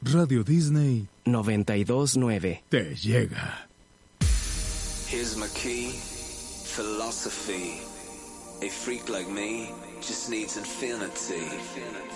Radio Disney 92.9 te llega. Here's my key, philosophy. A freak like me just needs infinity.